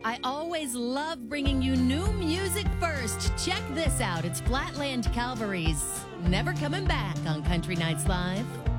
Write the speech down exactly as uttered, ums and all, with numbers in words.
I always love bringing you new music first. Check this out. It's Flatland Calvary's Never Coming Back on Country Nights Live.